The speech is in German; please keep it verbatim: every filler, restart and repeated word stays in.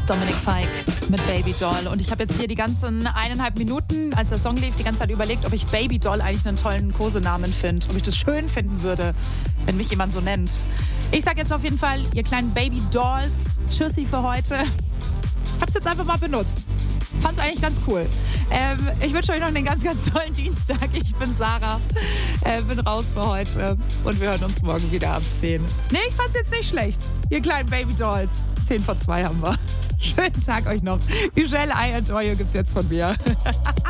Dominic Fike mit Baby Doll. Und ich habe jetzt hier die ganzen eineinhalb Minuten, als der Song lief, die ganze Zeit überlegt, ob ich Baby Doll eigentlich einen tollen Kosenamen finde. Ob ich das schön finden würde, wenn mich jemand so nennt. Ich sage jetzt auf jeden Fall, ihr kleinen Baby Dolls, tschüssi für heute. Ich habe es jetzt einfach mal benutzt. Fand's eigentlich ganz cool. Ähm, ich wünsche euch noch einen ganz, ganz tollen Dienstag. Ich bin Sarah, äh, bin raus für heute und wir hören uns morgen wieder ab zehn. Nee, ich fand's jetzt nicht schlecht. Ihr kleinen Baby Dolls. zehn vor zwei haben wir. Schönen Tag euch noch. Michelle I Adore You gibt's jetzt von mir.